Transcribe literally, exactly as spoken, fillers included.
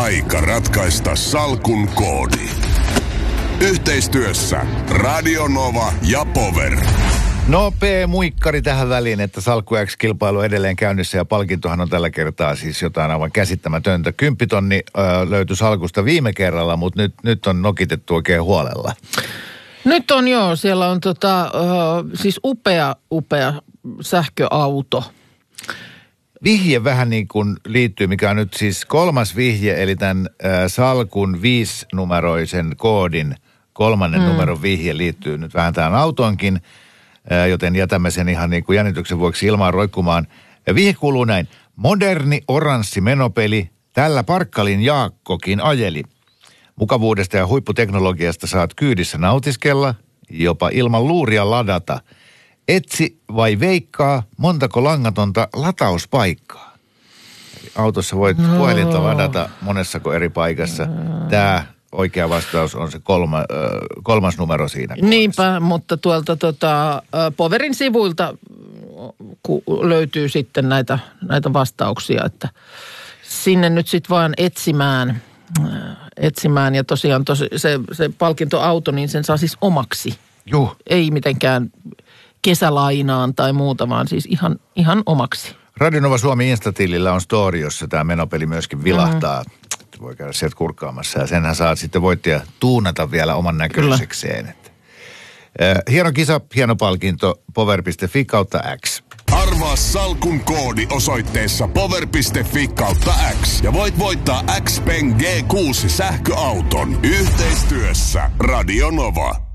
aika ratkaista salkun koodi. Yhteistyössä Radio Nova ja Power. Nopea muikkari tähän väliin, että Salkku X-kilpailu edelleen käynnissä ja palkintohan on tällä kertaa siis jotain aivan käsittämätöntä. Kymppitonni ö, löytyi Salkusta viime kerralla, mutta nyt, nyt on nokitettu oikein huolella. Nyt on joo, siellä on tota, ö, siis upea, upea sähköauto. Vihje vähän niin kuin liittyy, mikä on nyt siis kolmas vihje, eli tämän ö, Salkun viisinumeroisen koodin kolmannen mm. numeron vihje liittyy nyt vähän tähän autoonkin. Joten jätämme sen ihan niin kuin jännityksen vuoksi ilmaan roikkumaan. Vihje kuuluu näin. Moderni oranssi menopeli. Tällä Parkkalin Jaakkokin ajeli. Mukavuudesta ja huipputeknologiasta saat kyydissä nautiskella, jopa ilman luuria ladata. Etsi vai veikkaa, montako langatonta latauspaikkaa. Eli autossa voit no. puhelinta ladata monessako eri paikassa. Tämä oikea vastaus on se kolma, äh, kolmas numero siinä. Niinpä, kohdassa. Mutta tuolta tota, äh, Powerin sivuilta ku, löytyy sitten näitä, näitä vastauksia, että sinne nyt sitten vaan etsimään, äh, etsimään ja tosiaan tosi, se, se palkintoauto, niin sen saa siis omaksi. Juh. Ei mitenkään kesälainaan tai muuta, vaan siis ihan, ihan omaksi. Radio Nova Suomi Instatilillä on story, jossa tämä menopeli myöskin vilahtaa. Mm. Voi käydä sieltä kurkkaamassa ja senhän saat sitten voittaja tuunata vielä oman näköisekseen. Että. Äh, hieno kisa, hieno palkinto, power piste fi kautta X. Arvaa salkun koodi osoitteessa power piste fi kautta X ja voit voittaa X-Pen G kuusi sähköauton yhteistyössä Radio Nova.